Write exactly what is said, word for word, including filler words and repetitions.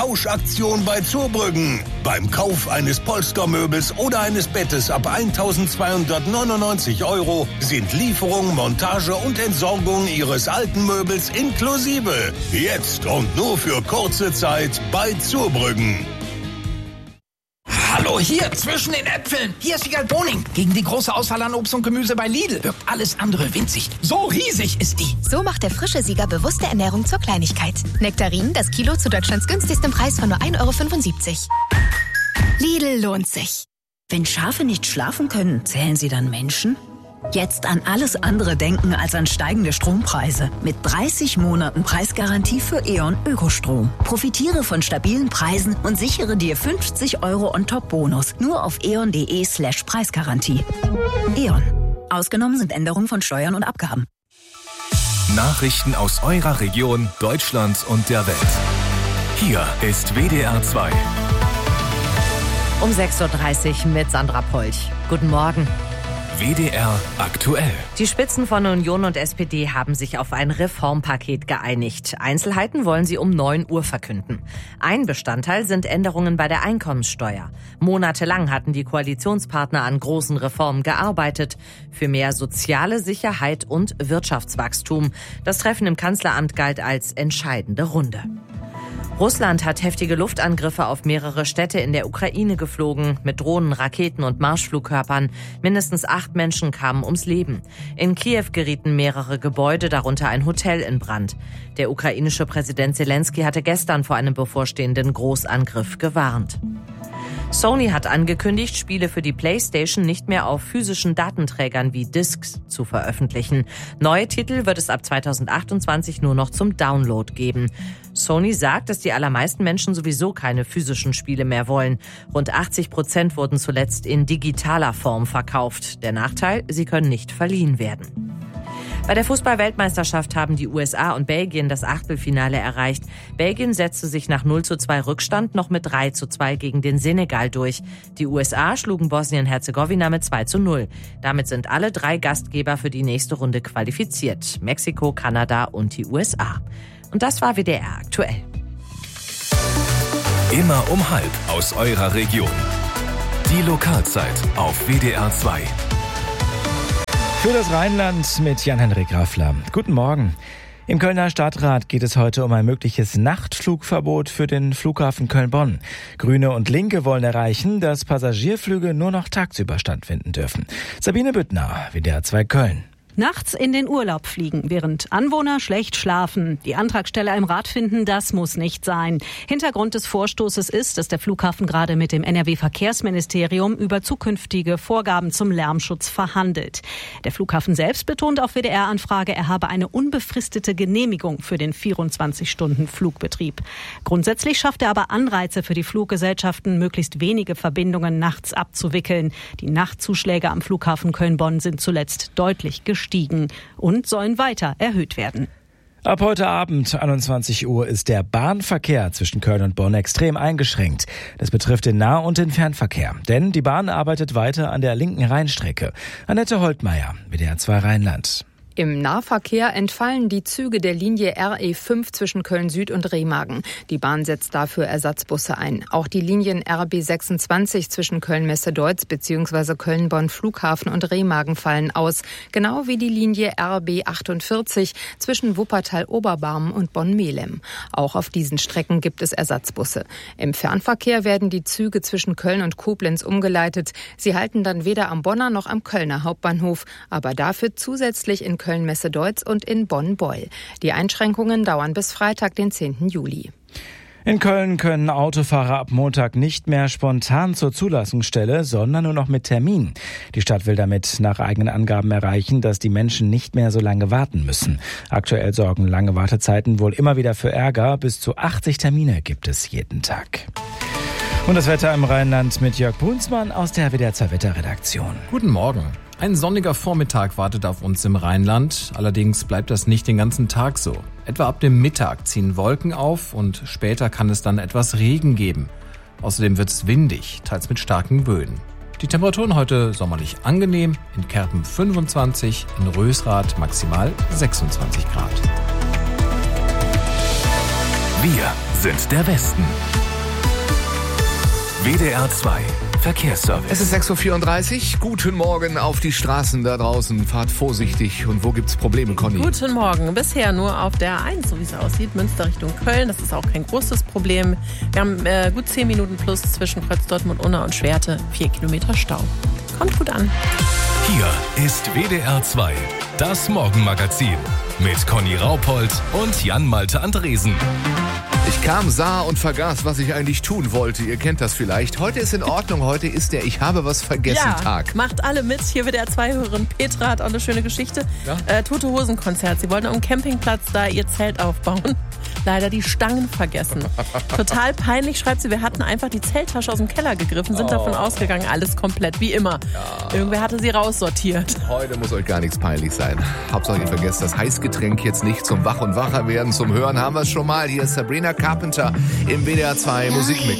Tauschaktion bei Zurbrüggen. Beim Kauf eines Polstermöbels oder eines Bettes ab eintausendzweihundertneunundneunzig Euro sind Lieferung, Montage und Entsorgung Ihres alten Möbels inklusive. Jetzt und nur für kurze Zeit bei Zurbrüggen. Hallo, hier, zwischen den Äpfeln. Hier ist Wiegald Boning. Gegen die große Auswahl an Obst und Gemüse bei Lidl wirkt alles andere winzig. So riesig ist die. So macht der frische Sieger bewusste Ernährung zur Kleinigkeit. Nektarinen, das Kilo zu Deutschlands günstigstem Preis von nur ein Euro fünfundsiebzig. Lidl lohnt sich. Wenn Schafe nicht schlafen können, zählen sie dann Menschen? Jetzt an alles andere denken als an steigende Strompreise. Mit dreißig Monaten Preisgarantie für E.ON Ökostrom. Profitiere von stabilen Preisen und sichere dir fünfzig Euro On-Top-Bonus. Nur auf eon.de slash Preisgarantie. E.ON. Ausgenommen sind Änderungen von Steuern und Abgaben. Nachrichten aus eurer Region, Deutschland und der Welt. Hier ist W D R zwei. Um sechs Uhr dreißig mit Sandra Polch. Guten Morgen. W D R aktuell. Die Spitzen von Union und S P D haben sich auf ein Reformpaket geeinigt. Einzelheiten wollen sie um neun Uhr verkünden. Ein Bestandteil sind Änderungen bei der Einkommenssteuer. Monatelang hatten die Koalitionspartner an großen Reformen gearbeitet. Für mehr soziale Sicherheit und Wirtschaftswachstum. Das Treffen im Kanzleramt galt als entscheidende Runde. Russland hat heftige Luftangriffe auf mehrere Städte in der Ukraine geflogen, mit Drohnen, Raketen und Marschflugkörpern. Mindestens acht Menschen kamen ums Leben. In Kiew gerieten mehrere Gebäude, darunter ein Hotel, in Brand. Der ukrainische Präsident Zelensky hatte gestern vor einem bevorstehenden Großangriff gewarnt. Sony hat angekündigt, Spiele für die PlayStation nicht mehr auf physischen Datenträgern wie Discs zu veröffentlichen. Neue Titel wird es ab zweitausendachtundzwanzig nur noch zum Download geben. Sony sagt, dass die allermeisten Menschen sowieso keine physischen Spiele mehr wollen. Rund achtzig Prozent wurden zuletzt in digitaler Form verkauft. Der Nachteil, sie können nicht verliehen werden. Bei der Fußball-Weltmeisterschaft haben die U S A und Belgien das Achtelfinale erreicht. Belgien setzte sich nach null zu zwei Rückstand noch mit drei zu zwei gegen den Senegal durch. Die U S A schlugen Bosnien-Herzegowina mit zwei zu null. Damit sind alle drei Gastgeber für die nächste Runde qualifiziert. Mexiko, Kanada und die U S A. Und das war W D R aktuell. Immer um halb aus eurer Region. Die Lokalzeit auf W D R zwei. Für das Rheinland mit Jan-Henrik Raffler. Guten Morgen. Im Kölner Stadtrat geht es heute um ein mögliches Nachtflugverbot für den Flughafen Köln-Bonn. Grüne und Linke wollen erreichen, dass Passagierflüge nur noch tagsüber stattfinden dürfen. Sabine Büttner, W D R zwei Köln. Nachts in den Urlaub fliegen, während Anwohner schlecht schlafen. Die Antragsteller im Rat finden, das muss nicht sein. Hintergrund des Vorstoßes ist, dass der Flughafen gerade mit dem N R W-Verkehrsministerium über zukünftige Vorgaben zum Lärmschutz verhandelt. Der Flughafen selbst betont auf W D R-Anfrage, er habe eine unbefristete Genehmigung für den vierundzwanzig-Stunden-Flugbetrieb. Grundsätzlich schafft er aber Anreize für die Fluggesellschaften, möglichst wenige Verbindungen nachts abzuwickeln. Die Nachtzuschläge am Flughafen Köln-Bonn sind zuletzt deutlich gestiegen. Stiegen und sollen weiter erhöht werden. Ab heute Abend, einundzwanzig Uhr, ist der Bahnverkehr zwischen Köln und Bonn extrem eingeschränkt. Das betrifft den Nah- und den Fernverkehr. Denn die Bahn arbeitet weiter an der linken Rheinstrecke. Annette Holtmeier, W D R zwei Rheinland. Im Nahverkehr entfallen die Züge der Linie R E fünf zwischen Köln Süd und Remagen. Die Bahn setzt dafür Ersatzbusse ein. Auch die Linien R B sechsundzwanzig zwischen Köln-Messe-Deutz bzw. Köln-Bonn Flughafen und Remagen fallen aus. Genau wie die Linie R B achtundvierzig zwischen Wuppertal-Oberbarmen und Bonn-Melem. Auch auf diesen Strecken gibt es Ersatzbusse. Im Fernverkehr werden die Züge zwischen Köln und Koblenz umgeleitet. Sie halten dann weder am Bonner noch am Kölner Hauptbahnhof, aber dafür zusätzlich in Köln-Messe-Deutz und in Bonn-Beul. Die Einschränkungen dauern bis Freitag, den zehnten Juli. In Köln können Autofahrer ab Montag nicht mehr spontan zur Zulassungsstelle, sondern nur noch mit Termin. Die Stadt will damit nach eigenen Angaben erreichen, dass die Menschen nicht mehr so lange warten müssen. Aktuell sorgen lange Wartezeiten wohl immer wieder für Ärger. Bis zu achtzig Termine gibt es jeden Tag. Und das Wetter im Rheinland mit Jörg Brunsmann aus der W D R zwei Wetterredaktion. Guten Morgen. Ein sonniger Vormittag wartet auf uns im Rheinland. Allerdings bleibt das nicht den ganzen Tag so. Etwa ab dem Mittag ziehen Wolken auf und später kann es dann etwas Regen geben. Außerdem wird es windig, teils mit starken Böen. Die Temperaturen heute sommerlich angenehm, in Kerpen fünfundzwanzig, in Rösrath maximal sechsundzwanzig Grad. Wir sind der Westen. W D R zwei Verkehrsservice. Es ist sechs Uhr vierunddreißig. Guten Morgen auf die Straßen da draußen. Fahrt vorsichtig. Und wo gibt's Probleme, Conny? Guten Morgen. Bisher nur auf der A eins, so wie es aussieht. Münster Richtung Köln. Das ist auch kein großes Problem. Wir haben äh, gut zehn Minuten plus zwischen Kreuz Dortmund, Unna und Schwerte. Vier Kilometer Stau. Kommt gut an. Hier ist W D R zwei, das Morgenmagazin. Mit Conny Raupold und Jan-Malte Andresen. Ich kam, sah und vergaß, was ich eigentlich tun wollte. Ihr kennt das vielleicht. Heute ist in Ordnung. Heute ist der Ich habe was vergessen ja, Tag. Macht alle mit. Hier wird der Zwei-Hörerin Petra hat auch eine schöne Geschichte. Ja? Äh, Tote Hosen Konzert. Sie wollten am Campingplatz da ihr Zelt aufbauen. Leider die Stangen vergessen. Total peinlich, schreibt sie. Wir hatten einfach die Zelttasche aus dem Keller gegriffen, sind oh. davon ausgegangen, alles komplett wie immer. Ja. Irgendwer hatte sie raussortiert. Heute muss euch gar nichts peinlich sein. Hauptsache ihr vergesst das Heißgetränk jetzt nicht. Zum Wach und Wacher werden, zum Hören haben wir es schon mal. Hier ist Sabrina Carpenter im W D R zwei Musikmix.